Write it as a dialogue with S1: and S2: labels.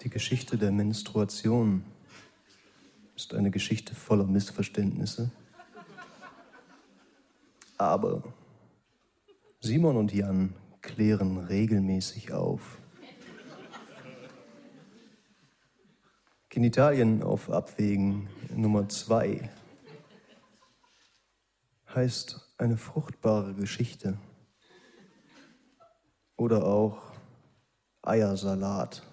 S1: Die Geschichte der Menstruation ist eine Geschichte voller Missverständnisse. Aber Simon und Jan klären regelmäßig auf. Genitalien auf Abwägen Nummer 2 heißt eine fruchtbare Geschichte. Oder auch Eiersalat.